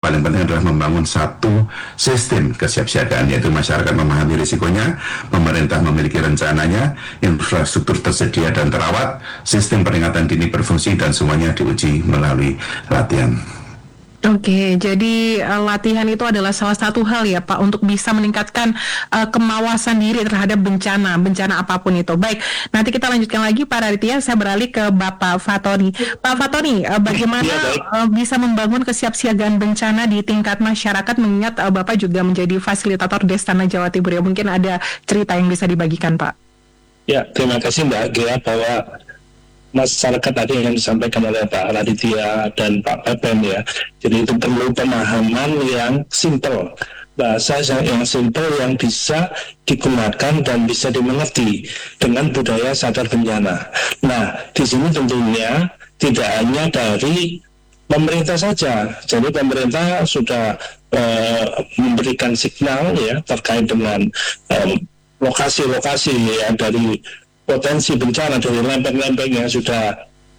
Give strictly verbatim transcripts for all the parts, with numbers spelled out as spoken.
paling penting adalah membangun satu sistem kesiapsiagaan, yaitu masyarakat memahami risikonya, pemerintah memiliki rencananya, infrastruktur tersedia dan terawat, sistem peringatan dini berfungsi, dan semuanya diuji melalui latihan. Oke, jadi uh, latihan itu adalah salah satu hal ya Pak untuk bisa meningkatkan uh, kemawasan diri terhadap bencana, bencana apapun itu. Baik, nanti kita lanjutkan lagi Pak Raditya, saya beralih ke Bapak Fatoni. Pak Fatoni, uh, bagaimana uh, bisa membangun kesiapsiagaan bencana di tingkat masyarakat, mengingat uh, Bapak juga menjadi fasilitator Destana Jawa Timur ya, mungkin ada cerita yang bisa dibagikan Pak. Ya, terima kasih Mbak Gia, bahwa masyarakat tadi yang disampaikan oleh Pak Raditya dan Pak Pepen ya. Jadi itu perlu pemahaman yang simple, bahasa yang simple yang bisa digunakan dan bisa dimengerti dengan budaya sadar bencana. Nah, di sini tentunya tidak hanya dari pemerintah saja. Jadi pemerintah sudah uh, memberikan signal ya terkait dengan um, lokasi-lokasi ya dari potensi bencana, dari lempeng-lempeng yang sudah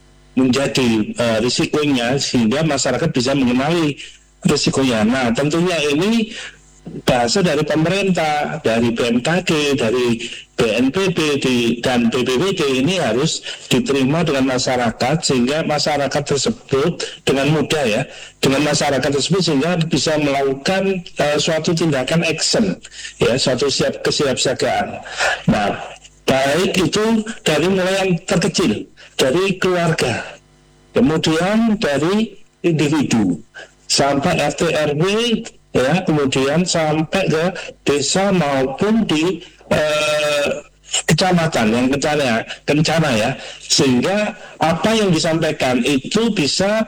menjadi uh, risikonya, sehingga masyarakat bisa mengenali risikonya. Nah, tentunya ini bahasa dari pemerintah, dari B M K G, dari B N P B di, dan B P B D ini harus diterima dengan masyarakat, sehingga masyarakat tersebut dengan mudah ya, dengan masyarakat tersebut sehingga bisa melakukan uh, suatu tindakan action, ya, suatu siap kesiapsiagaan. Nah, baik itu dari mulai yang terkecil, dari keluarga, kemudian dari individu, sampai R T R W, ya, kemudian sampai ke desa maupun di eh, kecamatan yang kencana, kencana ya, sehingga apa yang disampaikan itu bisa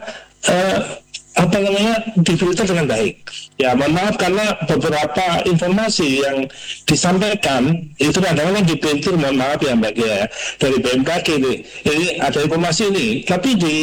eh, apa namanya difilter dengan baik. Ya, mohon maaf karena beberapa informasi yang disampaikan itu kadang-kadang dipintir, mohon maaf ya Mbak ya, dari B M K G ini, ini ada informasi ini, tapi di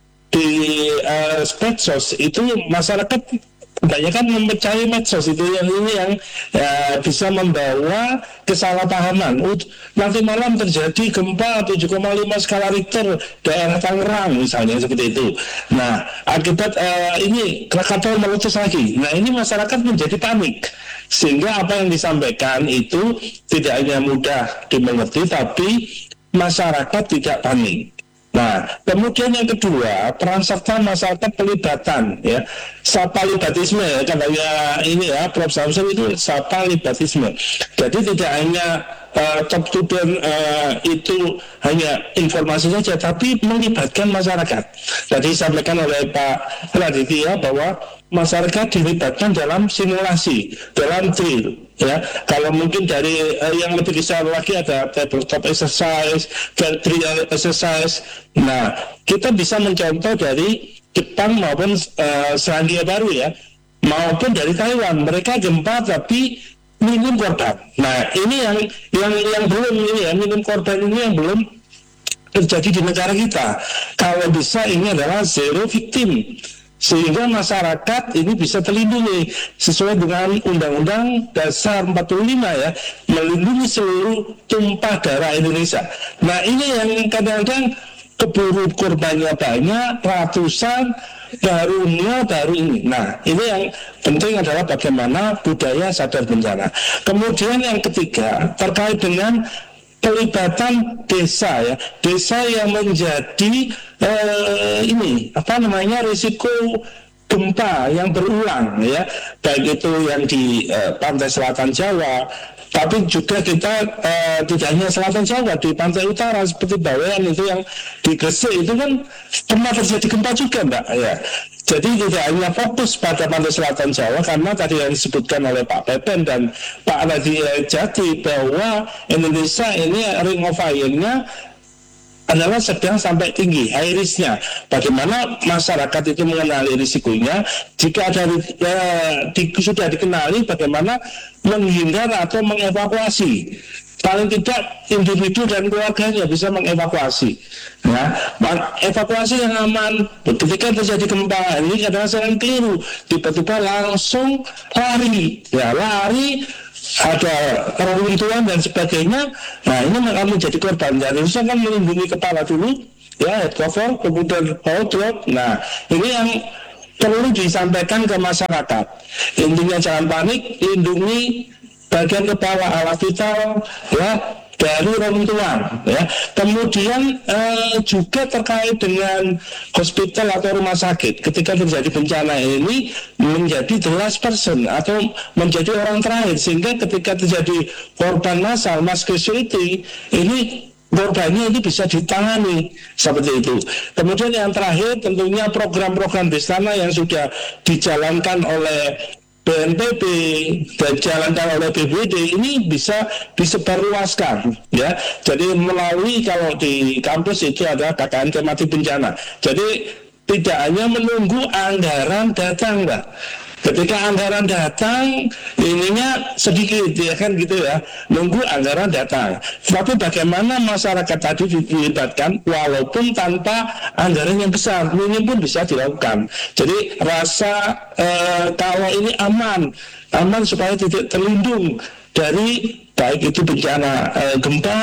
di uh, medsos itu masyarakat kebanyakan mempercayai medsos itu yang ini yang ya, bisa membawa kesalahpahaman. Uh, nanti malam terjadi gempa tujuh koma lima skala Richter daerah Tangerang misalnya seperti itu. Nah, akibat uh, ini Krakatau meletus lagi. Nah, ini masyarakat menjadi panik, sehingga apa yang disampaikan itu tidak hanya mudah dimengerti, tapi masyarakat tidak panik. Nah, kemudian yang kedua, peran serta masyarakat pelibatan, ya, sapalibatisme, ya, katanya ini ya, Prof Samsul itu sapalibatisme. Jadi tidak hanya uh, top to down uh, itu hanya informasi saja, tapi melibatkan masyarakat. Tadi disampaikan oleh Pak Raditya bahwa masyarakat dilibatkan dalam simulasi, dalam drill. Ya, kalau mungkin dari uh, yang lebih besar lagi ada tabletop exercise, drill exercise. Nah, kita bisa mencontoh dari Jepang maupun uh, Selandia Baru ya, maupun dari Taiwan. Mereka gempa tapi minim korban. Nah, ini yang yang yang belum ini ya, minim korban ini yang belum terjadi di negara kita. Kalau bisa ini adalah zero victim, sehingga masyarakat ini bisa terlindungi sesuai dengan Undang-Undang Dasar empat puluh lima ya, melindungi seluruh tumpah darah Indonesia. Nah, ini yang kadang-kadang keburu korbannya banyak, ratusan, barunya baru ini. Nah, ini yang penting adalah bagaimana budaya sadar bencana. Kemudian yang ketiga terkait dengan pelibatan desa ya, desa yang menjadi eh, ini apa namanya risiko gempa yang berulang ya, baik itu yang di eh, pantai selatan Jawa, tapi juga kita eh, tidak hanya selatan Jawa, di pantai utara seperti Bawean itu yang di Gresik itu kan pernah terjadi gempa juga Mbak ya. Jadi tidak hanya fokus pada pantai selatan Jawa, karena tadi yang disebutkan oleh Pak Pepen dan Pak Raditya Jati bahwa Indonesia ini ring of fire-nya adalah sedang sampai tinggi, high risk-nya. Bagaimana masyarakat itu mengenali risikonya, jika ada eh, di, sudah dikenali, bagaimana menghindar atau mengevakuasi. Paling tidak individu dan keluarganya bisa mengevakuasi. Ya, evakuasi yang aman. Ketika terjadi gempa ini kadang-kadang keliru, tiba-tiba langsung lari, ya lari, ada reruntuhan dan sebagainya. Nah, ini akan menjadi korban. Jadi harusnya kan melindungi kepala dulu, ya head cover, kemudian hold drop. Nah, ini yang perlu disampaikan ke masyarakat. Intinya jangan panik, lindungi bagian kepala alat vital ya dari reruntuhan ya. Kemudian eh, juga terkait dengan hospital atau rumah sakit, ketika terjadi bencana ini menjadi the last person atau menjadi orang terakhir, sehingga ketika terjadi korban massal mass casualty ini korbannya itu bisa ditangani seperti itu. Kemudian yang terakhir tentunya program-program di sana yang sudah dijalankan oleh B N P B dan dijalankan oleh B P D ini bisa disebarluaskan ya. Jadi melalui, kalau di kampus itu ada K K N Tematik Bencana. Jadi tidak hanya menunggu anggaran datang, Mbak. Ketika anggaran datang, ininya sedikit, ya kan gitu ya, nunggu anggaran datang. Tapi bagaimana masyarakat tadi dilibatkan, walaupun tanpa anggaran yang besar, ini pun bisa dilakukan. Jadi rasa eh, kalau ini aman, aman supaya tidak terlindung dari baik itu bencana eh, gempa,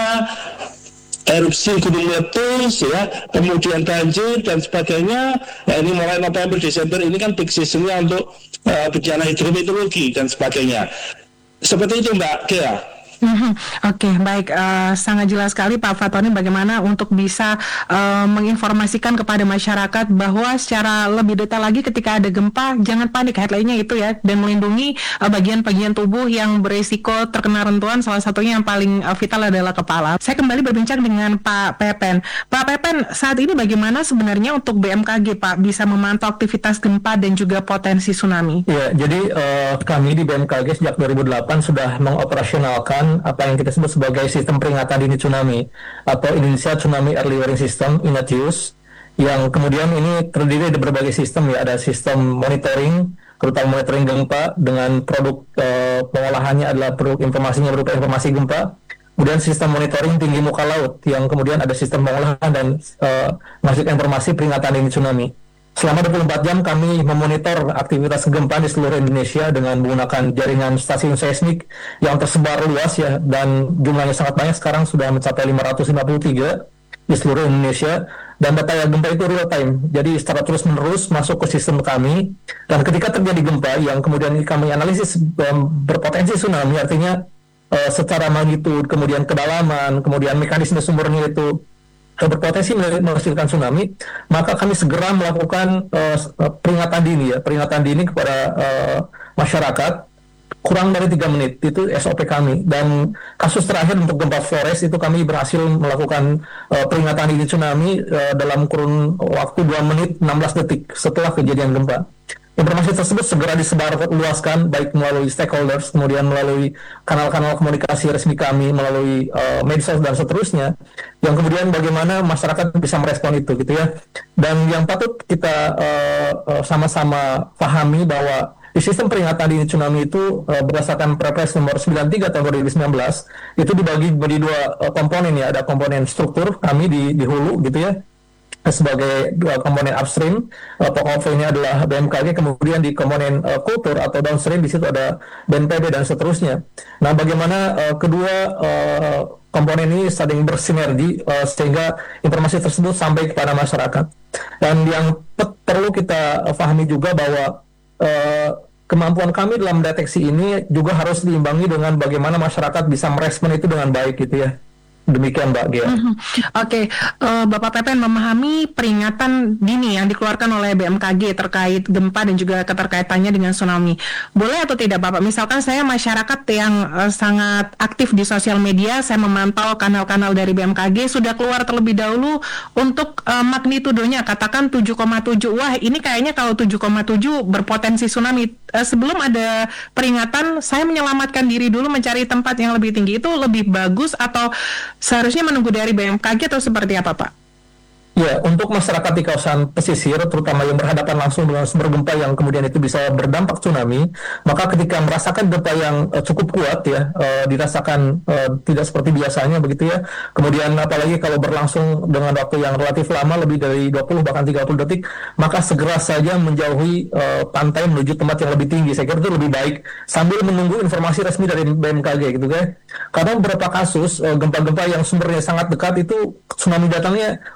erupsi gunung meletus ya, kemudian banjir dan sebagainya. Nah, ini mulai November Desember ini kan peak seasonnya untuk uh, bencana hidrometeorologi dan sebagainya. Seperti itu Mbak Gea. Mhm. Oke, baik. Uh, sangat jelas sekali Pak Fatoni bagaimana untuk bisa uh, menginformasikan kepada masyarakat bahwa secara lebih detail lagi ketika ada gempa, jangan panik, headline-nya itu ya, dan melindungi uh, bagian-bagian tubuh yang beresiko terkena rentuhan, salah satunya yang paling uh, vital adalah kepala. Saya kembali berbincang dengan Pak Pepen. Pak Pepen, saat ini bagaimana sebenarnya untuk B M K G, Pak, bisa memantau aktivitas gempa dan juga potensi tsunami? Ya, jadi uh, kami di B M K G sejak dua ribu delapan sudah mengoperasionalkan apa yang kita sebut sebagai sistem peringatan dini tsunami atau Indonesia Tsunami Early Warning System (INATIUS), yang kemudian ini terdiri dari berbagai sistem ya. Ada sistem monitoring, terutama monitoring gempa dengan produk uh, pengolahannya adalah produk informasinya berupa informasi gempa. Kemudian sistem monitoring tinggi muka laut, yang kemudian ada sistem pengolahan dan uh, menghasilkan informasi peringatan dini tsunami. Selama dua puluh empat jam kami memonitor aktivitas gempa di seluruh Indonesia dengan menggunakan jaringan stasiun seismik yang tersebar luas ya, dan jumlahnya sangat banyak, sekarang sudah mencapai lima ratus lima puluh tiga di seluruh Indonesia, dan data gempa itu real time, jadi secara terus menerus masuk ke sistem kami, dan ketika terjadi gempa yang kemudian kami analisis um, berpotensi tsunami, artinya uh, secara magnitud, kemudian kedalaman, kemudian mekanisme sumbernya itu berpotensi menghasilkan tsunami, maka kami segera melakukan uh, peringatan dini ya, peringatan dini kepada uh, masyarakat kurang dari tiga menit, itu S O P kami. Dan kasus terakhir untuk gempa Flores itu kami berhasil melakukan uh, peringatan dini tsunami uh, dalam kurun waktu dua menit enam belas detik setelah kejadian gempa. Informasi tersebut segera disebarluaskan baik melalui stakeholders, kemudian melalui kanal-kanal komunikasi resmi kami, melalui uh, medsos dan seterusnya, yang kemudian bagaimana masyarakat bisa merespon itu gitu ya. Dan yang patut kita uh, uh, sama-sama pahami bahwa di sistem peringatan dini tsunami itu uh, berdasarkan Perpres nomor sembilan puluh tiga tahun dua ribu sembilan belas itu dibagi menjadi dua uh, komponen ya. Ada komponen struktur kami di, di hulu gitu ya, sebagai dua komponen upstream, uh, pokok ini adalah B M K G, kemudian di komponen uh, kultur atau downstream di situ ada B N P B dan seterusnya. Nah, bagaimana uh, kedua uh, komponen ini saling bersinergi uh, sehingga informasi tersebut sampai kepada masyarakat. Dan yang pe- perlu kita uh, pahami juga bahwa uh, kemampuan kami dalam deteksi ini juga harus diimbangi dengan bagaimana masyarakat bisa merespon itu dengan baik gitu ya. Demikian Mbak Gia. Mm-hmm. Oke, okay. uh, Bapak Pepen memahami peringatan dini yang dikeluarkan oleh B M K G terkait gempa dan juga keterkaitannya dengan tsunami. Boleh atau tidak Bapak? Misalkan saya masyarakat yang uh, sangat aktif di sosial media, saya memantau kanal-kanal dari B M K G, sudah keluar terlebih dahulu untuk uh, magnitudonya, katakan tujuh koma tujuh. Wah, ini kayaknya kalau tujuh koma tujuh berpotensi tsunami. Uh, sebelum ada peringatan, saya menyelamatkan diri dulu mencari tempat yang lebih tinggi. Itu lebih bagus atau seharusnya menunggu dari B M K G atau seperti apa, Pak? Ya, untuk masyarakat di kawasan pesisir, terutama yang berhadapan langsung dengan sumber gempa yang kemudian itu bisa berdampak tsunami, maka ketika merasakan gempa yang uh, cukup kuat ya, uh, dirasakan uh, tidak seperti biasanya begitu ya, kemudian apalagi kalau berlangsung dengan waktu yang relatif lama, lebih dari dua puluh bahkan tiga puluh detik, maka segera saja menjauhi uh, pantai menuju tempat yang lebih tinggi. Saya kira itu lebih baik sambil menunggu informasi resmi dari B M K G gitu kan. Karena beberapa kasus uh, gempa-gempa yang sumbernya sangat dekat itu tsunami datangnya lebih cepat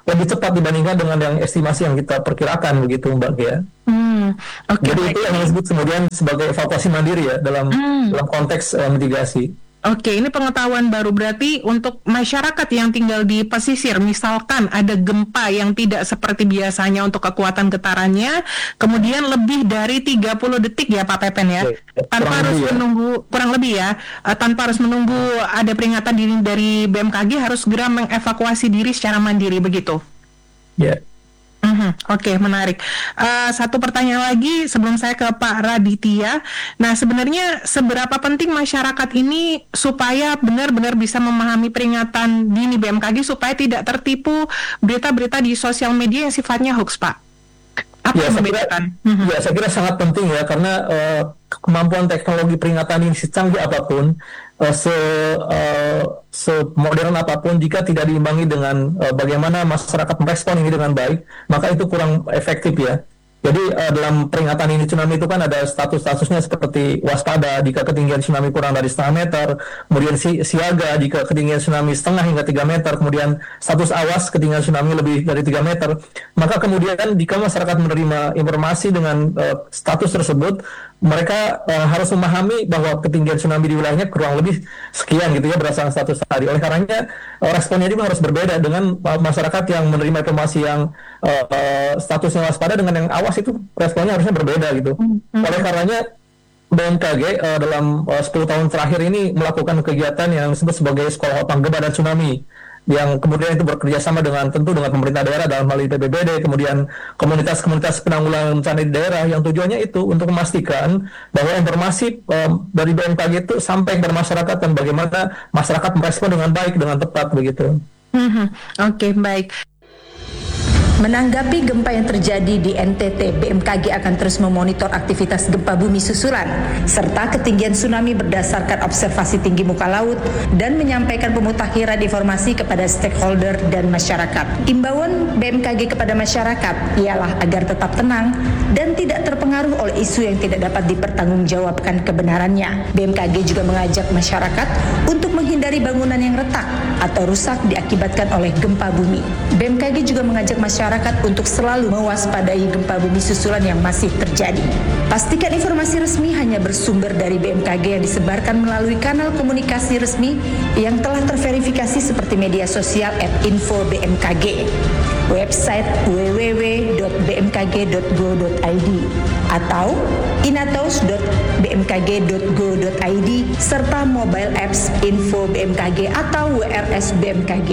cepat dibandingkan dengan yang estimasi yang kita perkirakan begitu Mbak Gia. Hmm, oke. Jadi baik. itu yang disebut kemudian sebagai evakuasi mandiri ya dalam Hmm. dalam konteks uh, mitigasi. Oke, ini pengetahuan baru berarti untuk masyarakat yang tinggal di pesisir, misalkan ada gempa yang tidak seperti biasanya untuk kekuatan getarannya, kemudian lebih dari tiga puluh detik ya Pak Pepen ya, Ya, tanpa kurang harus lebih ya. menunggu, kurang lebih ya, eh, tanpa harus menunggu ada peringatan dini dari B M K G, harus segera mengevakuasi diri secara mandiri begitu. Ya. Mhm, Oke, menarik. Eh, satu pertanyaan lagi sebelum saya ke Pak Raditya. Nah, sebenarnya seberapa penting masyarakat ini supaya benar-benar bisa memahami peringatan dini B M K G supaya tidak tertipu berita-berita di sosial media yang sifatnya hoax, Pak? Apa Ya, yang saya kira, membedakan? Mhm. ya, saya kira sangat penting ya karena uh, kemampuan teknologi peringatan ini secanggih apapun, uh, se uh, semodern apapun, jika tidak diimbangi dengan uh, bagaimana masyarakat merespon ini dengan baik, maka itu kurang efektif ya. Jadi uh, dalam peringatan ini tsunami itu kan ada status-statusnya seperti waspada jika ketinggian tsunami kurang dari setengah meter, kemudian si siaga jika ketinggian tsunami setengah hingga tiga meter, kemudian status awas ketinggian tsunami lebih dari tiga meter. Maka kemudian jika masyarakat menerima informasi dengan uh, status tersebut, mereka uh, harus memahami bahwa ketinggian tsunami di wilayahnya kurang lebih sekian gitu ya berdasarkan status tadi. Oleh karenanya uh, responnya juga harus berbeda dengan uh, masyarakat yang menerima informasi yang uh, uh, statusnya waspada dengan yang awas, itu responnya harusnya berbeda gitu. Hmm. Oleh karenanya B M K G uh, dalam uh, sepuluh tahun terakhir ini melakukan kegiatan yang disebut sebagai Sekolah Opang Gempa dan Tsunami, yang kemudian itu bekerja sama dengan tentu dengan pemerintah daerah dalam hal ini P B B D, kemudian komunitas-komunitas penanggulangan bencana di daerah, yang tujuannya itu untuk memastikan bahwa informasi um, dari B M K G itu sampai kepada masyarakat dan bagaimana masyarakat merespon dengan baik, dengan tepat begitu. Mhm. Oke, baik. Menanggapi gempa yang terjadi di N T T, B M K G akan terus memonitor aktivitas gempa bumi susulan serta ketinggian tsunami berdasarkan observasi tinggi muka laut dan menyampaikan pemutakhiran informasi kepada stakeholder dan masyarakat. Imbauan B M K G kepada masyarakat ialah agar tetap tenang dan tidak terpengaruh oleh isu yang tidak dapat dipertanggungjawabkan kebenarannya. B M K G juga mengajak masyarakat untuk menghindari bangunan yang retak atau rusak diakibatkan oleh gempa bumi. B M K G juga mengajak masyarakat untuk selalu mewaspadai gempa bumi susulan yang masih terjadi. Pastikan informasi resmi hanya bersumber dari B M K G yang disebarkan melalui kanal komunikasi resmi yang telah terverifikasi seperti media sosial at info B M K G, website w w w dot b m k g dot go dot i d atau inatos dot b m k g dot go dot i d serta mobile apps info B M K G atau W R S B M K G.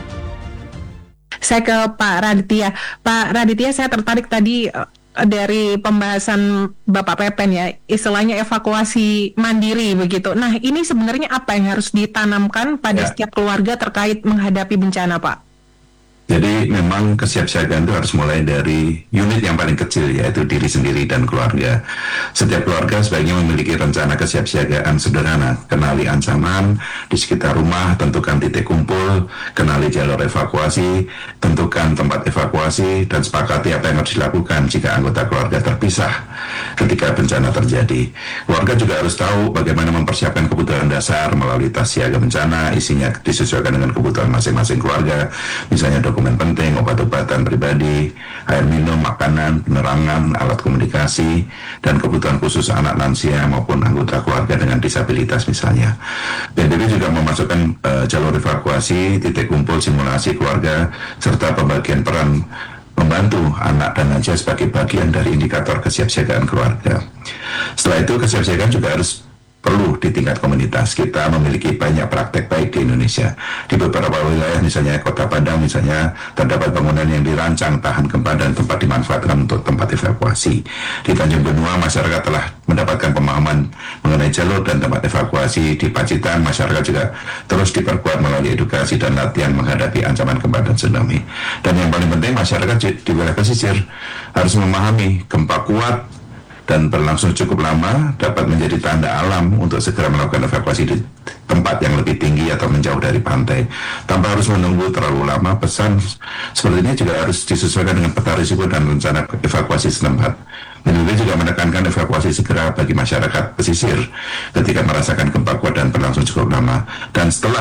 Saya ke Pak Raditya. Pak Raditya, saya tertarik tadi uh, dari pembahasan Bapak Pepen ya, istilahnya evakuasi mandiri begitu. Nah, ini sebenarnya apa yang harus ditanamkan pada Ya. setiap keluarga terkait menghadapi bencana, Pak? Jadi memang kesiapsiagaan itu harus mulai dari unit yang paling kecil, yaitu diri sendiri dan keluarga. Setiap keluarga sebaiknya memiliki rencana kesiapsiagaan sederhana. Kenali ancaman di sekitar rumah, tentukan titik kumpul, kenali jalur evakuasi, tentukan tempat evakuasi, dan sepakati apa yang harus dilakukan jika anggota keluarga terpisah ketika bencana terjadi. Keluarga juga harus tahu bagaimana mempersiapkan kebutuhan dasar melalui tas siaga bencana, isinya disesuaikan dengan kebutuhan masing-masing keluarga, misalnya dokumen penting, obat-obatan pribadi, air minum, makanan, penerangan, alat komunikasi, dan kebutuhan khusus anak lansia maupun anggota keluarga dengan disabilitas misalnya. B N P B juga memasukkan uh, jalur evakuasi, titik kumpul, simulasi keluarga, serta pembagian peran membantu anak dan lansia sebagai bagian dari indikator kesiapsiagaan keluarga. Setelah itu, kesiapsiagaan juga harus perlu di tingkat komunitas. Kita memiliki banyak praktek baik di Indonesia. Di beberapa wilayah, misalnya Kota Padang, misalnya terdapat bangunan yang dirancang tahan gempa dan tempat dimanfaatkan untuk tempat evakuasi. Di Tanjung Benua, masyarakat telah mendapatkan pemahaman mengenai jalur dan tempat evakuasi. Di Pacitan, masyarakat juga terus diperkuat melalui edukasi dan latihan menghadapi ancaman gempa dan tsunami. Dan yang paling penting, masyarakat di wilayah pesisir harus memahami gempa kuat dan berlangsung cukup lama dapat menjadi tanda alam untuk segera melakukan evakuasi di tempat yang lebih tinggi atau menjauh dari pantai. Tanpa harus menunggu terlalu lama, pesan seperti ini juga harus disesuaikan dengan peta risiko dan rencana evakuasi setempat. B N P B juga menekankan evakuasi segera bagi masyarakat pesisir ketika merasakan gempa kuat dan berlangsung cukup lama. Dan setelah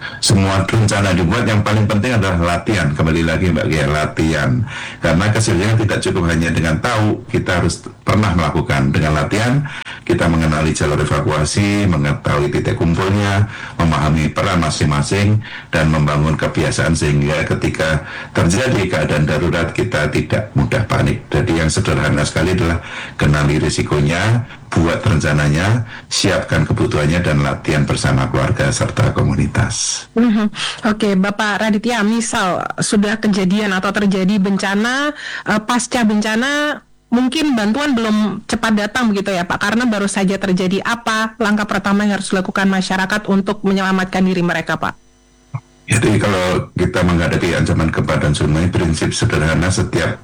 semua rencana dibuat, yang paling penting adalah latihan. Kembali lagi Mbak Gia, latihan. Karena kesiapan tidak cukup hanya dengan tahu, kita harus pernah melakukan. Dengan latihan, kita mengenali jalur evakuasi, mengetahui titik kumpulnya, memahami peran masing-masing, dan membangun kebiasaan sehingga ketika terjadi keadaan darurat kita tidak mudah panik. Jadi yang sederhana sekali adalah kenali risikonya, buat rencananya, siapkan kebutuhannya, dan latihan bersama keluarga serta komunitas. Mm-hmm. Oke, Bapak Raditya, misal sudah kejadian atau terjadi bencana, uh, pasca bencana, mungkin bantuan belum cepat datang begitu ya Pak, karena baru saja terjadi. Apa langkah pertama yang harus dilakukan masyarakat untuk menyelamatkan diri mereka, Pak? Jadi kalau kita menghadapi ancaman gempa dan tsunami, prinsip sederhana, setiap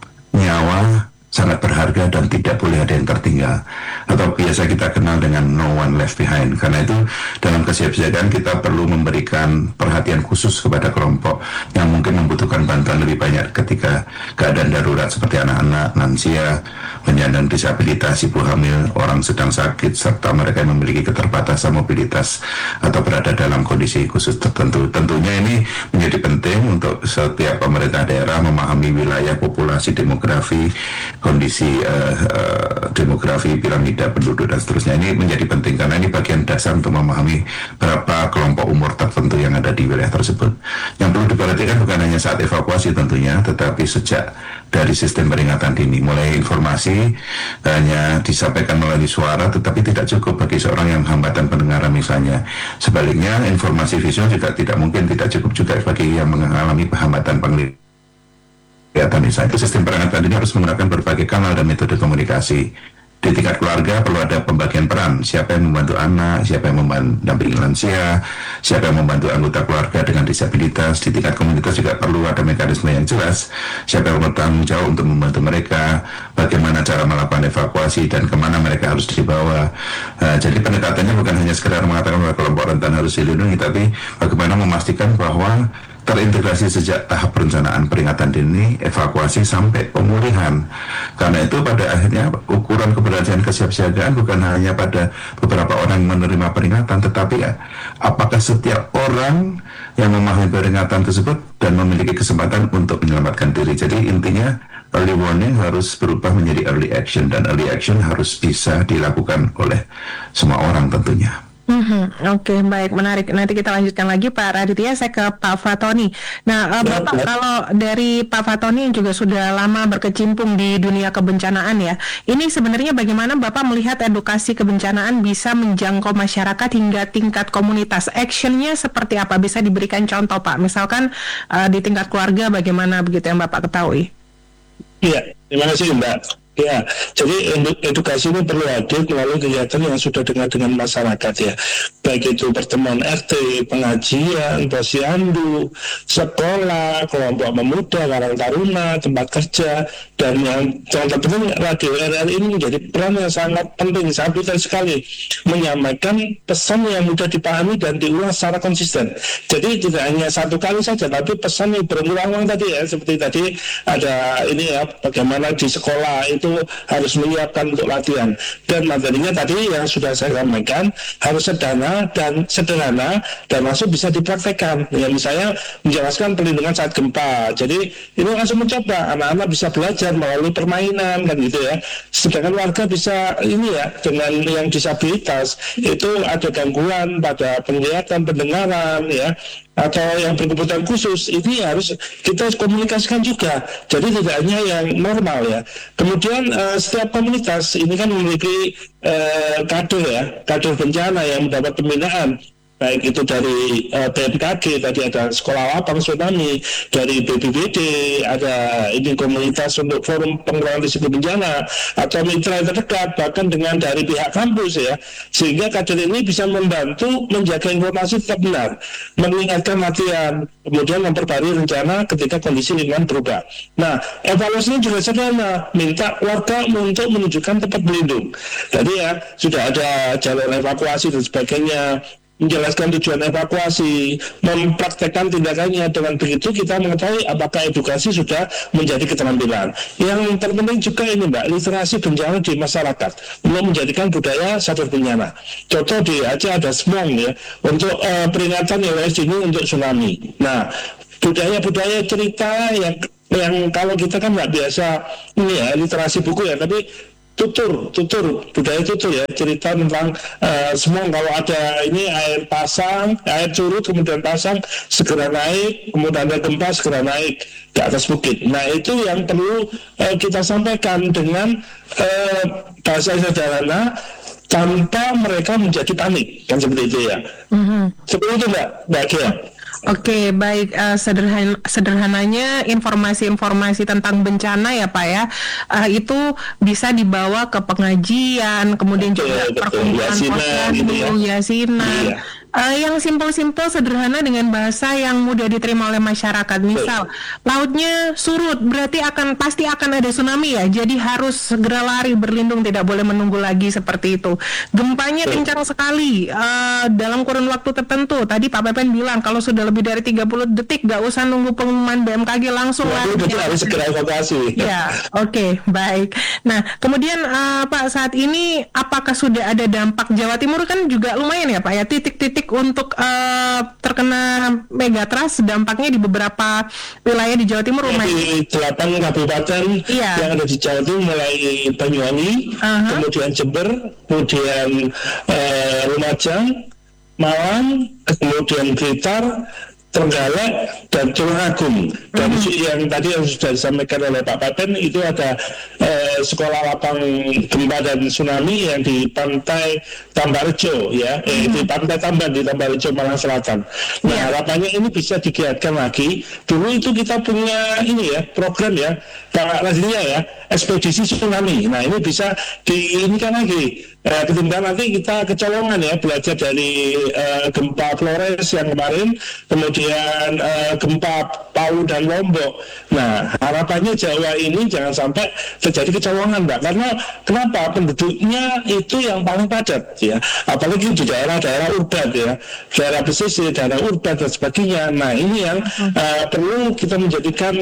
nyawa sangat berharga dan tidak boleh ada yang tertinggal, atau biasa kita kenal dengan no one left behind. Karena itu dalam kesiapsiagaan kita perlu memberikan perhatian khusus kepada kelompok yang mungkin membutuhkan bantuan lebih banyak ketika keadaan darurat, seperti anak-anak, lansia, penyandang disabilitas, ibu hamil, orang sedang sakit, serta mereka yang memiliki keterbatasan mobilitas atau berada dalam kondisi khusus tertentu. Tentunya ini menjadi penting untuk setiap pemerintah daerah memahami wilayah, populasi, demografi, kondisi uh, uh, demografi, piramida penduduk, dan seterusnya. Ini menjadi penting karena ini bagian dasar untuk memahami berapa kelompok umur tertentu yang ada di wilayah tersebut. Yang perlu diperhatikan bukan hanya saat evakuasi tentunya, tetapi sejak dari sistem peringatan dini. Mulai informasi hanya disampaikan melalui suara, tetapi tidak cukup bagi seorang yang hambatan pendengaran misalnya. Sebaliknya, informasi visual juga tidak mungkin tidak cukup juga bagi yang mengalami hambatan penglihatan. Misalnya, itu sistem peringatan dini harus menggunakan berbagai kanal dan metode komunikasi. Di tingkat keluarga perlu ada pembagian peran, siapa yang membantu anak, siapa yang mendampingi lansia, siapa yang membantu anggota keluarga dengan disabilitas. Di tingkat komunitas juga perlu ada mekanisme yang jelas, siapa yang bertanggung jawab untuk membantu mereka, bagaimana cara melakukan evakuasi, dan kemana mereka harus dibawa. Uh, jadi pendekatannya bukan hanya sekedar mengatakan bahwa kelompok rentan harus dilindungi, tapi bagaimana memastikan bahwa terintegrasi sejak tahap perencanaan peringatan dini, evakuasi, sampai pemulihan. Karena itu pada akhirnya ukuran keberhasilan kesiapsiagaan bukan hanya pada beberapa orang yang menerima peringatan, tetapi ya, apakah setiap orang yang memahami peringatan tersebut dan memiliki kesempatan untuk menyelamatkan diri. Jadi intinya early warning harus berubah menjadi early action, dan early action harus bisa dilakukan oleh semua orang tentunya. Mm-hmm. Oke, okay, baik, menarik. Nanti kita lanjutkan lagi Pak Raditya. Saya ke Pak Fatoni. Nah, uh, Bapak, kalau dari Pak Fatoni yang juga sudah lama berkecimpung di dunia kebencanaan ya, ini sebenarnya bagaimana Bapak melihat edukasi kebencanaan bisa menjangkau masyarakat hingga tingkat komunitas? Actionnya seperti apa? Bisa diberikan contoh Pak? Misalkan uh, di tingkat keluarga bagaimana begitu yang Bapak ketahui? Iya, terima kasih Mbak. Ya, jadi edukasi ini perlu hadir melalui kegiatan yang sudah dengar dengan masyarakat ya. Baik itu pertemuan R T, pengajian, posyandu, sekolah, kelompok pemuda, karang taruna, tempat kerja, dan yang yang terpenting radio R R ini menjadi peran yang sangat penting, sangat vital sekali, menyampaikan pesan yang mudah dipahami dan diulang secara konsisten. Jadi tidak hanya satu kali saja, tapi pesan yang berulang-ulang tadi ya, seperti tadi ada ini ya, bagaimana di sekolah itu harus menyiapkan untuk latihan, dan materinya tadi yang sudah saya sampaikan harus sederhana dan sederhana dan langsung bisa dipraktekkan. Ya, misalnya menjelaskan perlindungan saat gempa, jadi ini langsung mencoba, anak-anak bisa belajar melalui permainan kan gitu ya. Sedangkan warga bisa ini ya, dengan yang disabilitas itu ada gangguan pada penglihatan, pendengaran ya, atau yang berkebutuhan khusus, ini harus kita komunikasikan juga. Jadi tidak hanya yang normal ya. Kemudian uh, setiap komunitas ini kan memiliki uh, kader ya, kader bencana yang mendapat pembinaan. Baik itu dari uh, B M K G, tadi ada sekolah lapang tsunami, dari B B B D, ada ini komunitas untuk forum pengurangan risiko bencana, atau mitra yang terdekat, bahkan dengan dari pihak kampus ya, sehingga kader ini bisa membantu menjaga informasi tetap benar, mengingatkan latihan, kemudian memperbarui rencana ketika kondisi lingkungan berubah. Nah, evaluasinya juga sederhana, minta warga untuk menunjukkan tempat berlindung. Jadi ya, sudah ada jalur evakuasi dan sebagainya. menjelaskan tujuan evakuasi, mempraktekkan tindakannya. Dengan begitu kita mengetahui apakah edukasi sudah menjadi keterampilan. Yang terpenting juga ini Mbak, literasi bencana di masyarakat belum menjadikan budaya sadar bencana. Contoh di Aceh ada SMONG ya, untuk uh, peringatan yang lebih dini untuk tsunami. Nah, budaya-budaya cerita yang yang kalau kita kan nggak biasa ini ya, literasi buku ya, tapi tutur, tutur, budaya tutur ya, cerita tentang uh, semua kalau ada ini air pasang, air curut kemudian pasang segera naik, kemudian ada gempa segera naik ke atas bukit. Nah itu yang perlu uh, kita sampaikan dengan uh, bahasa sederhana tanpa mereka menjadi panik, kan seperti itu ya. Mm-hmm. Seperti itu Mbak, Mbak Gia. Oke, baik. Uh, sederhan, sederhananya informasi-informasi tentang bencana ya Pak ya, uh, itu bisa dibawa ke pengajian, kemudian betul, juga perkumpulan posyandu, ya. yasinan. Iya. Uh, yang simpel-simpel, sederhana dengan bahasa yang mudah diterima oleh masyarakat. Misal, lautnya surut, berarti akan pasti akan ada tsunami ya. Jadi harus segera lari, berlindung, tidak boleh menunggu lagi seperti itu. Gempanya kencang sekali uh, dalam kurun waktu tertentu. Tadi Pak Pepen bilang kalau sudah lebih dari tiga puluh detik, gak usah nunggu pengumuman B M K G, langsung lari. Itu harus segera evakuasi. Ya, oke, okay, baik. Nah, kemudian uh, Pak, saat ini apakah sudah ada dampak? Jawa Timur kan juga lumayan ya Pak ya, titik-titik untuk uh, terkena megatrust, dampaknya di beberapa wilayah di Jawa Timur lumayan. Di delapan kabupaten iya. yang ada di Jawa Timur, mulai Banyuwangi, uh-huh. kemudian Jember, kemudian uh, Lumajang, Malang, kemudian Blitar, Trenggalek, dan Tulungagung. Dan mm-hmm. yang tadi yang sudah disampaikan oleh Pak Paten itu ada eh, sekolah lapang gempa dan tsunami yang di pantai Tambarjo ya, mm-hmm. eh, di pantai Tamban di Tambarjo Malang Selatan. Nah yeah. harapannya ini bisa digiatkan lagi. Dulu itu kita punya ini ya program ya, Pak Razia ya, ekspedisi tsunami. Nah ini bisa diinikan lagi. Eh, ketimbang nanti kita kecolongan ya, belajar dari eh, gempa Flores yang kemarin, kemudian eh, gempa Palu dan Lombok. Nah harapannya Jawa ini jangan sampai terjadi kecolongan Mbak, karena kenapa? Penduduknya itu yang paling padat ya, apalagi di daerah-daerah urban ya, daerah pesisir, daerah urban dan sebagainya. Nah ini yang eh, perlu kita menjadikan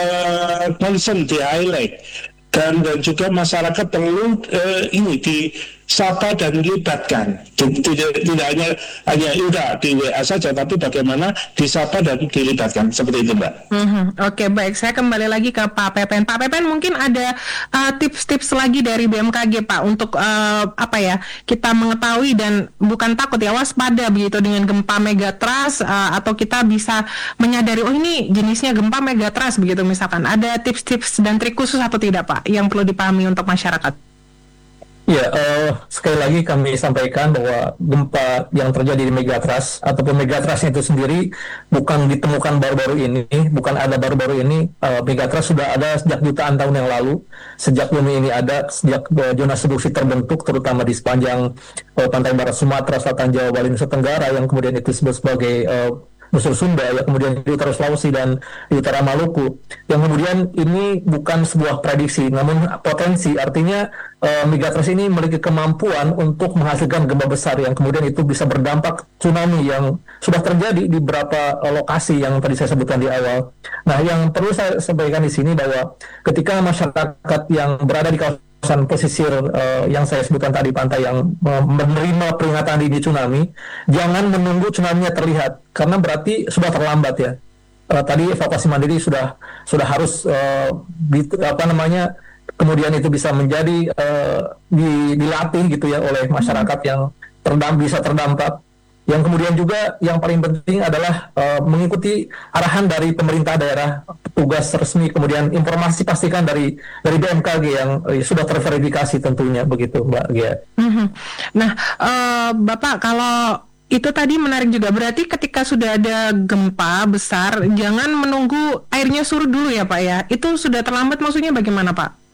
eh, concern di highlight. Dan, dan juga masyarakat perlu uh, ini disapa dan dilibatkan. Tidak, tidak hanya hanya udah di W A saja, tapi bagaimana disapa dan dilibatkan, seperti itu Mbak. Mm-hmm. Oke, okay, baik. Saya kembali lagi ke Pak Pepen. Pak Pepen, mungkin ada uh, tips-tips lagi dari B M K G Pak untuk uh, apa ya, kita mengetahui dan bukan takut ya, waspada begitu dengan gempa megatrust, uh, atau kita bisa menyadari oh ini jenisnya gempa megatrust begitu misalkan. Ada tips-tips dan trik khusus atau tidak Pak yang perlu dipahami untuk masyarakat? Ya, uh, sekali lagi kami sampaikan bahwa gempa yang terjadi di megatrust ataupun megatrust itu sendiri bukan ditemukan baru-baru ini, bukan ada baru-baru ini. Uh, megatrust sudah ada sejak jutaan tahun yang lalu, sejak bumi ini ada, sejak uh, zona subduksi terbentuk, terutama di sepanjang uh, pantai barat Sumatera, selatan Jawa, Bali, Nusa Tenggara, yang kemudian itu disebut sebagai uh, Nusur Sunda, ya, kemudian di utara Sulawesi dan di utara Maluku, yang kemudian ini bukan sebuah prediksi, namun potensi. Artinya uh, megatrust ini memiliki kemampuan untuk menghasilkan gempa besar yang kemudian itu bisa berdampak tsunami yang sudah terjadi di beberapa uh, lokasi yang tadi saya sebutkan di awal. Nah, yang perlu saya sampaikan di sini bahwa ketika masyarakat yang berada di kawasan pesisir uh, yang saya sebutkan tadi, pantai yang uh, menerima peringatan dini tsunami, jangan menunggu tsunami-nya terlihat, karena berarti sudah terlambat ya. Uh, tadi evakuasi mandiri sudah sudah harus uh, di, apa namanya kemudian itu bisa menjadi uh, di, dilatih gitu ya oleh masyarakat yang terdam, bisa terdampak. Yang kemudian juga yang paling penting adalah uh, mengikuti arahan dari pemerintah daerah, petugas resmi, kemudian informasi pastikan dari dari B M K G yang uh, sudah terverifikasi tentunya, begitu Mbak Gia. Mm-hmm. Nah, uh, Bapak, kalau itu tadi menarik juga, berarti ketika sudah ada gempa besar jangan menunggu airnya surut dulu ya Pak ya, itu sudah terlambat maksudnya bagaimana Pak?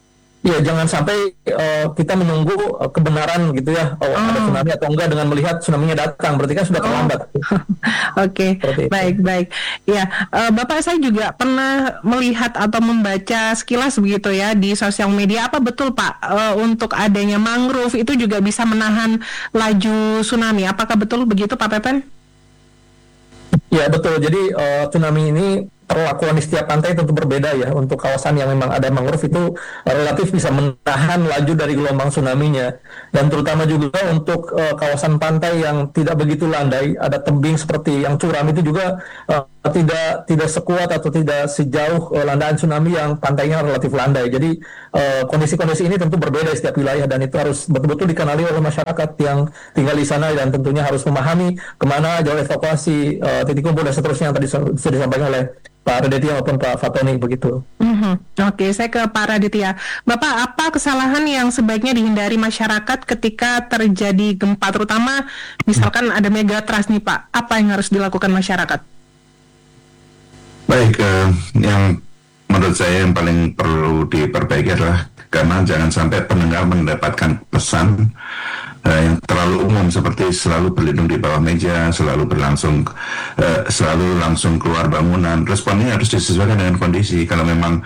Ya, jangan sampai uh, kita menunggu uh, kebenaran gitu ya, oh, oh. ada tsunami atau enggak dengan melihat tsunami-nya datang, berarti kan sudah terlambat. Oh. Oke, okay. baik baik. Ya, uh, Bapak, saya juga pernah melihat atau membaca sekilas begitu ya di sosial media. Apa betul Pak uh, untuk adanya mangrove itu juga bisa menahan laju tsunami? Apakah betul begitu Pak Pepen? Ya betul. Jadi uh, tsunami ini perlakuan di setiap pantai tentu berbeda ya. Untuk kawasan yang memang ada mangrove itu relatif bisa menahan laju dari gelombang tsunami-nya. Dan terutama juga untuk uh, kawasan pantai yang tidak begitu landai, ada tebing seperti yang curam itu juga uh, tidak tidak sekuat atau tidak sejauh uh, landaan tsunami yang pantainya relatif landai. Jadi uh, kondisi-kondisi ini tentu berbeda di setiap wilayah dan itu harus betul-betul dikenali oleh masyarakat yang tinggal di sana dan tentunya harus memahami kemana jalur evakuasi, uh, titik kumpul dan seterusnya yang tadi sudah disampaikan oleh Pak Raditya maupun Pak Fatoni begitu. Mm-hmm. Oke, saya ke Pak Raditya. Bapak, apa kesalahan yang sebaiknya dihindari masyarakat ketika terjadi gempa, terutama misalkan ada megatrust nih Pak? Apa yang harus dilakukan masyarakat? Baik, eh, yang menurut saya yang paling perlu diperbaiki adalah karena jangan sampai pendengar mendapatkan pesan Uh, yang terlalu umum seperti selalu berlindung di bawah meja, selalu berlangsung, uh, selalu langsung keluar bangunan. Responnya harus disesuaikan dengan kondisi. Kalau memang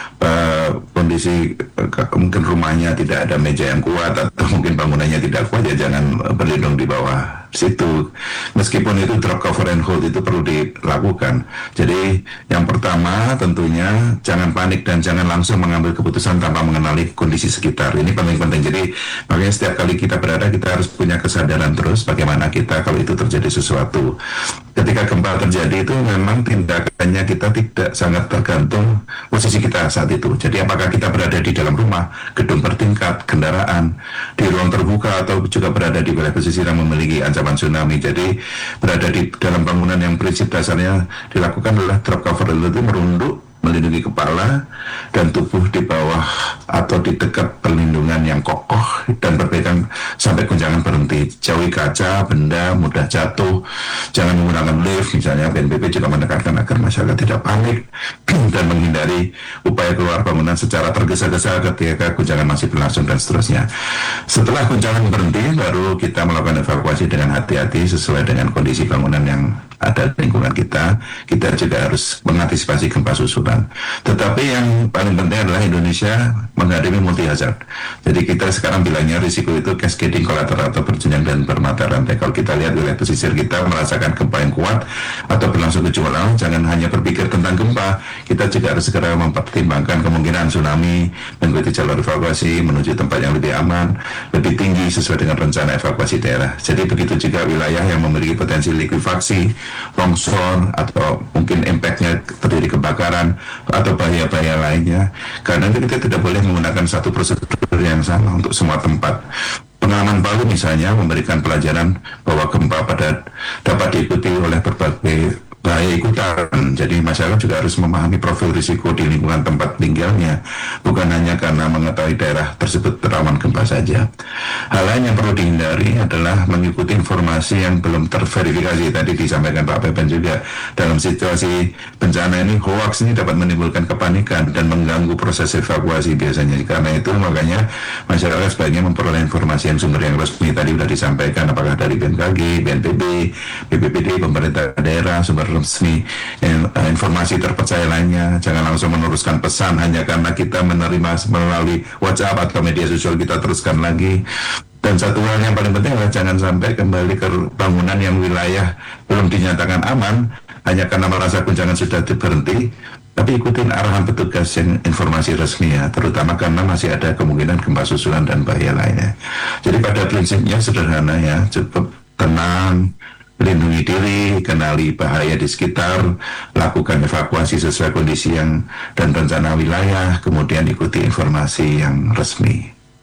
uh, kondisi uh, mungkin rumahnya tidak ada meja yang kuat atau mungkin bangunannya tidak kuat, ya jangan berlindung di bawah situ. Meskipun itu drop, cover, and hold itu perlu dilakukan. Jadi yang pertama tentunya jangan panik dan jangan langsung mengambil keputusan tanpa mengenali kondisi sekitar. Ini paling penting. Jadi makanya setiap kali kita berada, kita harus punya kesadaran terus bagaimana kita kalau itu terjadi sesuatu. Ketika gempa terjadi itu memang tindakannya kita tidak sangat tergantung posisi kita saat itu. Jadi apakah kita berada di dalam rumah, gedung bertingkat, kendaraan, di ruang terbuka, atau juga berada di wilayah pesisir yang memiliki ancaman tsunami. Jadi berada di dalam bangunan yang prinsip dasarnya dilakukan adalah drop, cover, itu merunduk, melindungi kepala dan tubuh di bawah atau di dekat perlindungan yang kokoh dan berpegang sampai guncangan berhenti. Jauhi kaca, benda mudah jatuh, jangan menggunakan lift misalnya. B N P B juga menekankan agar masyarakat tidak panik dan menghindari upaya keluar bangunan secara tergesa-gesa ketika guncangan masih berlangsung dan seterusnya. Setelah guncangan berhenti, baru kita melakukan evakuasi dengan hati-hati sesuai dengan kondisi bangunan yang ada di lingkungan kita. Kita juga harus mengantisipasi gempa susulan. Tetapi yang paling penting adalah Indonesia menghadapi multi hazard. Jadi kita sekarang bilangnya risiko itu cascading kolateral atau berjenjang dan bermata rantai. Kalau kita lihat wilayah pesisir kita merasakan gempa yang kuat atau berlangsung gejolak, jangan hanya berpikir tentang gempa, kita juga harus segera mempertimbangkan kemungkinan tsunami, mengikuti jalur evakuasi menuju tempat yang lebih aman, lebih tinggi sesuai dengan rencana evakuasi daerah. Jadi begitu juga wilayah yang memiliki potensi likuifaksi, longsor, atau mungkin impact-nya terjadi kebakaran atau bahaya-bahaya lainnya. Karena itu kita tidak boleh menggunakan satu prosedur yang sama untuk semua tempat. Pengalaman Palu misalnya memberikan pelajaran bahwa gempa pada dapat diikuti oleh berbagai bahaya ikutan. Jadi masyarakat juga harus memahami profil risiko di lingkungan tempat tinggalnya, bukan hanya karena mengetahui daerah tersebut rawan gempa saja. Hal lain yang perlu dihindari adalah mengikuti informasi yang belum terverifikasi. Tadi disampaikan Pak Pepen juga, dalam situasi bencana ini hoax ini dapat menimbulkan kepanikan dan mengganggu proses evakuasi biasanya. Karena itu makanya masyarakat sebaiknya memperoleh informasi yang sumber yang resmi. Tadi sudah disampaikan apakah dari B M K G, B N P B, B P P D, pemerintah daerah, sumber resmi, informasi terpercaya lainnya. Jangan langsung meneruskan pesan hanya karena kita menerima melalui WhatsApp atau media sosial, kita teruskan lagi. Dan satu hal yang paling penting adalah jangan sampai kembali ke bangunan yang wilayah belum dinyatakan aman hanya karena merasa guncangan sudah berhenti, tapi ikutin arahan petugas yang informasi resmi ya, terutama karena masih ada kemungkinan gempa susulan dan bahaya lainnya. Jadi pada prinsipnya sederhana ya, cukup tenang, lindungi diri, kenali bahaya di sekitar, lakukan evakuasi sesuai kondisi yang dan rencana wilayah, kemudian ikuti informasi yang resmi.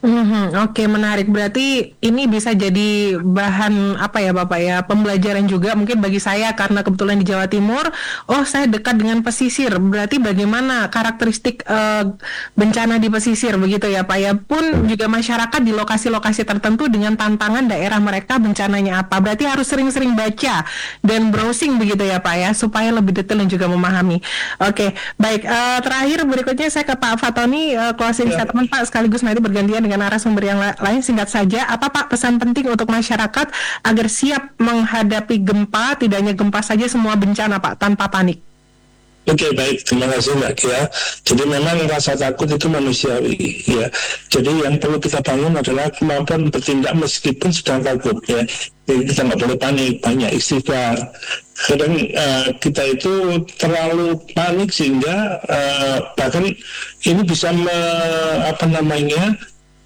Mhm, Oke, menarik. Berarti ini bisa jadi bahan apa ya Bapak ya, pembelajaran juga mungkin bagi saya karena kebetulan di Jawa Timur, oh saya dekat dengan pesisir. Berarti bagaimana karakteristik eh, bencana di pesisir begitu ya Pak ya. Pun juga masyarakat di lokasi-lokasi tertentu dengan tantangan daerah mereka bencananya apa. Berarti harus sering-sering baca dan browsing begitu ya Pak ya, supaya lebih detail dan juga memahami. Oke, baik. Eh, terakhir berikutnya saya ke Pak Fatoni, eh, closing Ya. statement Pak, sekaligus nanti bergantian dengan narasumber yang la- lain. Singkat saja, apa Pak pesan penting untuk masyarakat agar siap menghadapi gempa, tidak hanya gempa saja, semua bencana Pak, tanpa panik? Oke, baik, terima kasih Mbak Kia. Jadi memang rasa takut itu manusiawi, ya. Jadi yang perlu kita bangun adalah kemampuan bertindak meskipun sedang takut, ya. Jadi kita nggak boleh panik, banyak istighfar. Kadang eh, kita itu terlalu panik sehingga eh, bahkan ini bisa me- apa namanya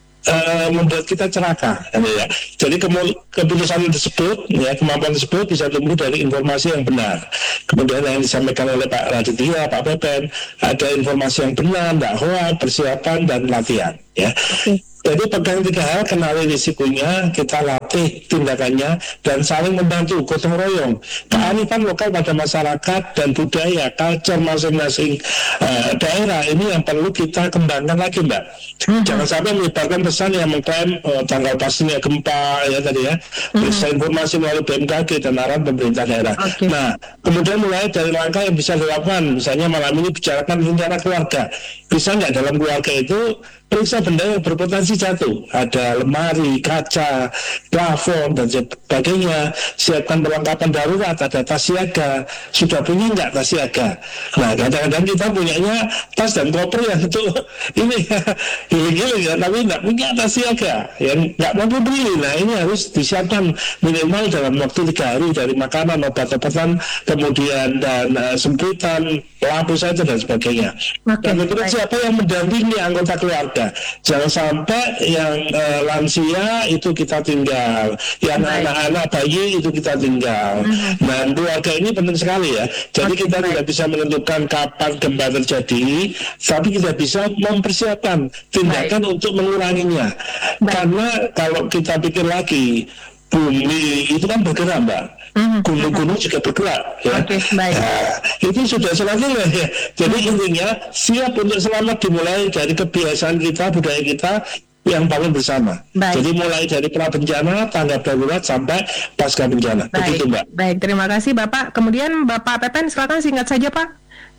eh, membuat kita celaka, ya. Jadi kemu- keputusan tersebut, ya, kemampuan tersebut bisa tumbuh dari informasi yang benar. Kemudian yang disampaikan oleh Pak Raditya, Pak Pepen, ada informasi yang benar, tidak hoax, persiapan dan latihan, ya. Jadi pegang tiga hal, kenali risikonya, kita latih tindakannya, dan saling membantu, gotong royong. Kearifan lokal pada masyarakat dan budaya, culture masing-masing uh, daerah ini yang perlu kita kembangkan lagi, Mbak. Mm-hmm. Jangan sampai menyebarkan pesan yang mengklaim uh, tanggal pastinya gempa, ya tadi ya. Mm-hmm. Bisa informasi melalui B M K G dan arahan pemerintah daerah. Okay. Nah, kemudian mulai dari langkah yang bisa dilakukan, misalnya malam ini bicarakan rencana keluarga. Bisa nggak dalam keluarga itu periksa benda yang berpotensi jatuh, ada lemari, kaca, plafon dan sebagainya. Siapkan perlengkapan darurat, ada tas siaga. Sudah punya nggak tas siaga? Nah, kadang-kadang kita punyanya tas dan koper yang itu ini giling-giling ya, tapi nggak punya tas siaga, yang nggak mampu beli. Nah, ini harus disiapkan minimal dalam waktu tiga hari dari makanan, obat-obatan, kemudian dan uh, sempitan, lampu saja dan sebagainya. Okay. Dan menurut siapa yang mendampingi anggota keluarga? Jangan sampai yang uh, lansia itu kita tinggal, yang baik. Anak-anak bayi itu kita tinggal. Mm-hmm. Nah, keluarga ini penting sekali ya. Jadi okay, kita baik. Tidak bisa menentukan kapan gempa terjadi, tapi kita bisa mempersiapkan tindakan baik. Untuk menguranginya. Baik. Karena kalau kita pikir lagi, bumi itu kan bergerak, Mbak. Mm-hmm. Gunung-gunung juga bergerak, ya. Okay, baik. Nah, itu sudah selanjutnya, ya. Jadi mm-hmm. intinya siap untuk selamat dimulai dari kebiasaan kita, budaya kita yang bangun bersama. Baik. Jadi mulai dari pra bencana, tanggap darurat sampai pasca bencana. Baik. Begitu, Mbak. Baik, terima kasih Bapak. Kemudian Bapak Pepen, silakan singkat saja, Pak.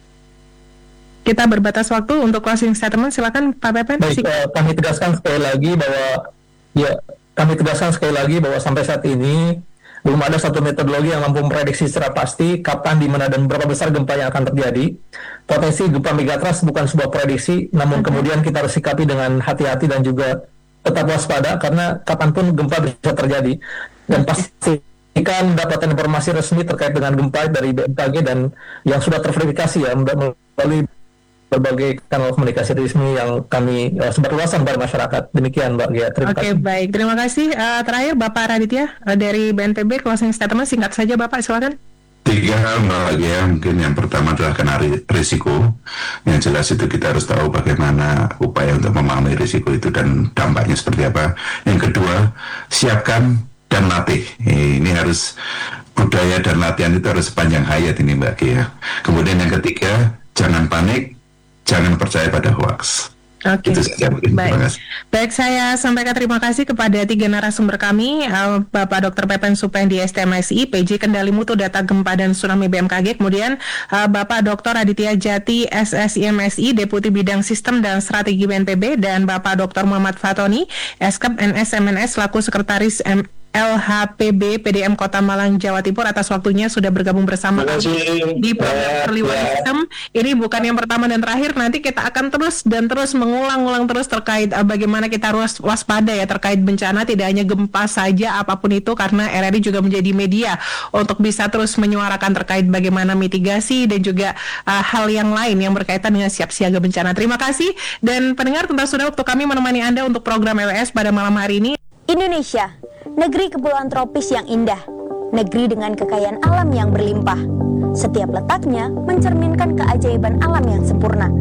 Kita berbatas waktu untuk closing statement. Silakan Pak Pepen. Baik, uh, kami tegaskan sekali lagi bahwa ya kami tegaskan sekali lagi bahwa sampai saat ini belum ada satu metodologi yang mampu memprediksi secara pasti kapan, di mana, dan berapa besar gempa yang akan terjadi. Potensi gempa megatrust bukan sebuah prediksi, namun uh-huh. kemudian kita harus sikapi dengan hati-hati dan juga tetap waspada, karena kapanpun gempa bisa terjadi. Dan pastikan mendapatkan informasi resmi terkait dengan gempa dari B M K G dan yang sudah terverifikasi ya melalui berbagai kanal komunikasi resmi yang kami uh, sebarluaskan pada masyarakat. Demikian Mbak Gia, terima Oke, kasih. Oke, baik, terima kasih. Uh, terakhir Bapak Raditya uh, dari B N P B, closing statement singkat saja Bapak, silakan. Tiga hal Mbak Gia, mungkin yang pertama adalah kenali risiko. Yang jelas itu kita harus tahu bagaimana upaya untuk memahami risiko itu dan dampaknya seperti apa. Yang kedua, siapkan dan latih. Ini harus budaya dan latihan itu harus sepanjang hayat ini Mbak Gia. Kemudian yang ketiga, jangan panik, jangan percaya pada hoax. Oke, okay. Baik. Baik, saya sampaikan terima kasih kepada tiga narasumber kami, uh, Bapak Doktor Pepen Supendi S T M S I, P J Kendali Mutu Data Gempa dan Tsunami B M K G, kemudian uh, Bapak Doktor Aditya Jati S S I M S I, Deputi Bidang Sistem dan Strategi B N P B, dan Bapak Doktor Muhammad Fatoni, S K P N S M N S, selaku Sekretaris M L H P B P D M Kota Malang, Jawa Timur, atas waktunya sudah bergabung bersama kami di program Early Warning System. Ini bukan yang pertama dan terakhir, nanti kita akan terus dan terus mengulang-ulang terus terkait uh, bagaimana kita harus waspada ya terkait bencana, tidak hanya gempa saja, apapun itu, karena R R I juga menjadi media untuk bisa terus menyuarakan terkait bagaimana mitigasi dan juga uh, hal yang lain yang berkaitan dengan siap siaga bencana. Terima kasih, dan pendengar, tentu sudah waktu kami menemani Anda untuk program L W S pada malam hari ini. Indonesia, negeri kepulauan tropis yang indah, negeri dengan kekayaan alam yang berlimpah. Setiap letaknya mencerminkan keajaiban alam yang sempurna.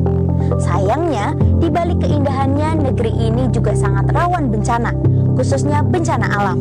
Sayangnya, di balik keindahannya, negeri ini juga sangat rawan bencana, khususnya bencana alam.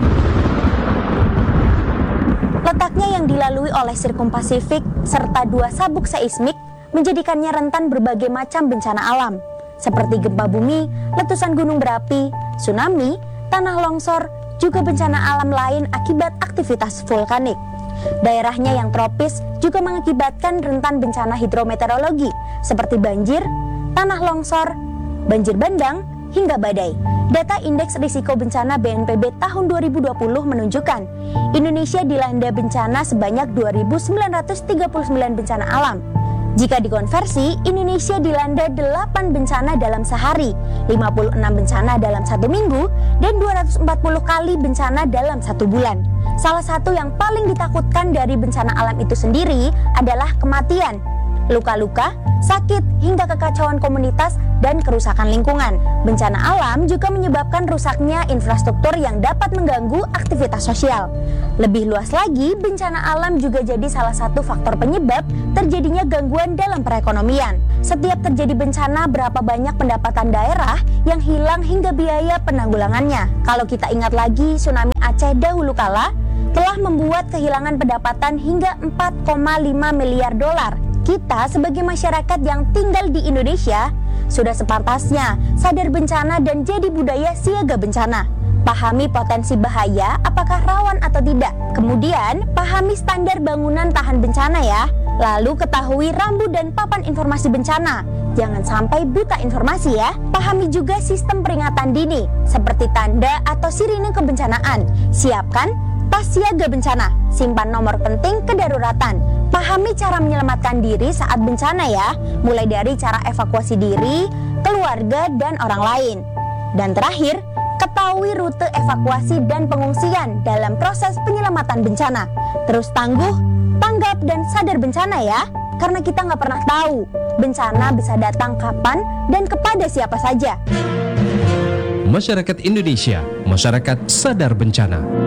Letaknya yang dilalui oleh Sirkum Pasifik serta dua sabuk seismik menjadikannya rentan berbagai macam bencana alam, seperti gempa bumi, letusan gunung berapi, tsunami, tanah longsor, juga bencana alam lain akibat aktivitas vulkanik. Daerahnya yang tropis juga mengakibatkan rentan bencana hidrometeorologi seperti banjir, tanah longsor, banjir bandang, hingga badai. Data Indeks Risiko Bencana B N P B tahun dua ribu dua puluh menunjukkan Indonesia dilanda bencana sebanyak dua ribu sembilan ratus tiga puluh sembilan bencana alam. Jika dikonversi, Indonesia dilanda delapan bencana dalam sehari, lima puluh enam bencana dalam satu minggu, dan dua ratus empat puluh kali bencana dalam satu bulan. Salah satu yang paling ditakutkan dari bencana alam itu sendiri adalah kematian, luka-luka, sakit, hingga kekacauan komunitas dan kerusakan lingkungan. Bencana alam juga menyebabkan rusaknya infrastruktur yang dapat mengganggu aktivitas sosial. Lebih luas lagi, bencana alam juga jadi salah satu faktor penyebab terjadinya gangguan dalam perekonomian. Setiap terjadi bencana, berapa banyak pendapatan daerah yang hilang hingga biaya penanggulangannya. Kalau kita ingat lagi, tsunami Aceh dahulu kala telah membuat kehilangan pendapatan hingga empat koma lima miliar dolar. Kita sebagai masyarakat yang tinggal di Indonesia sudah sepantasnya sadar bencana dan jadi budaya siaga bencana. Pahami potensi bahaya, apakah rawan atau tidak. Kemudian, pahami standar bangunan tahan bencana ya. Lalu ketahui rambu dan papan informasi bencana. Jangan sampai buta informasi ya. Pahami juga sistem peringatan dini, seperti tanda atau sirine kebencanaan. Siapkan tas siaga bencana, simpan nomor penting kedaruratan. Pahami cara menyelamatkan diri saat bencana ya, mulai dari cara evakuasi diri, keluarga, dan orang lain. Dan terakhir, ketahui rute evakuasi dan pengungsian dalam proses penyelamatan bencana. Terus tangguh, tanggap, dan sadar bencana ya, karena kita nggak pernah tahu bencana bisa datang kapan dan kepada siapa saja. Masyarakat Indonesia, masyarakat sadar bencana.